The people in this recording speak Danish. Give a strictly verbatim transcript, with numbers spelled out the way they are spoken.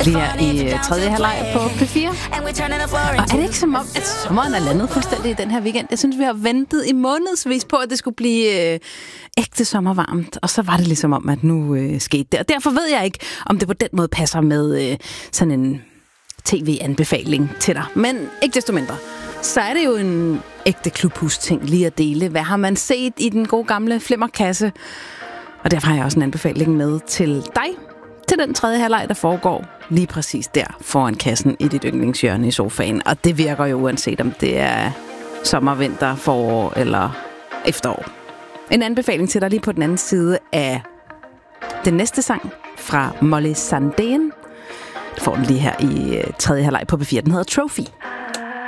Lige her i tredje halvleg på P fire. Og er det ikke som om, at sommeren er landet fuldstændig i den her weekend? Jeg synes, vi har ventet i månedsvis på, at det skulle blive øh, ægte sommervarmt. Og så var det ligesom om, at nu øh, skete det. Og derfor ved jeg ikke, om det på den måde passer med øh, sådan en tv-anbefaling til dig. Men ikke desto mindre, så er det jo en ægte klubhus-ting lige at dele. Hvad har man set i den gode gamle flimmerkasse? Og derfor har jeg også en anbefaling med til dig. Til den tredje halvleg, der foregår lige præcis der foran kassen i dit yndlingshjørne i sofaen. Og det virker jo uanset om det er sommer, vinter, forår eller efterår. En anbefaling til dig lige på den anden side af den næste sang fra Molly Sandén. Du får den lige her i tredje halvleg på P fire. Den hedder Trophy.